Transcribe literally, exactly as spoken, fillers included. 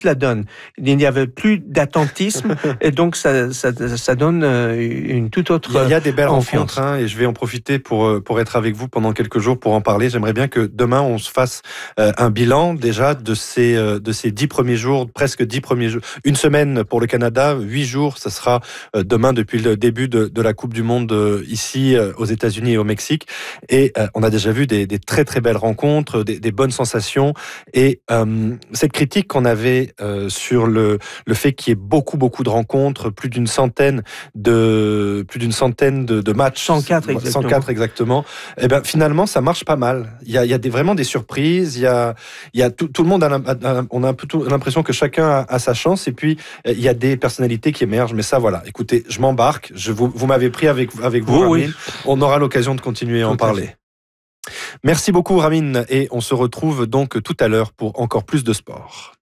la donne. Il n'y avait plus d'attentisme et donc ça, ça, ça donne une toute autre. Il y a, il y a des belles confiance. rencontres hein, et je vais en profiter pour pour être avec vous pendant quelques jours pour en parler. J'aimerais bien que demain on se fasse euh, un bilan déjà de ces euh, de ces dix premiers jours, presque dix premiers jours, une semaine pour le Canada, huit jours. Ça sera euh, demain depuis le début de, de la Coupe du Monde euh, ici euh, aux États-Unis et au Mexique. Et euh, on a déjà vu des, des très très belles rencontres, des, des bonnes sensations. Et euh, cette critique qu'on avait euh, sur le le fait qu'il y ait beaucoup beaucoup de rencontres, plus d'une centaine de plus d'une centaine de, de matchs, cent quatre exactement. cent quatre exactement. Et ben finalement ça marche pas mal. Il y a il y a des, vraiment des surprises. Il y a il y a tout, tout le monde a, a on a un peu tout, l'impression que chacun a, a sa chance. Et puis il y a des personnalités qui émergent. Mais ça voilà. Écoutez, je m'embarque. Je vous vous m'avez pris avec avec vous. Oui, Ramin. oui. On aura l'occasion de continuer à en parler. Merci beaucoup Ramin et on se retrouve donc tout à l'heure pour encore plus de sport.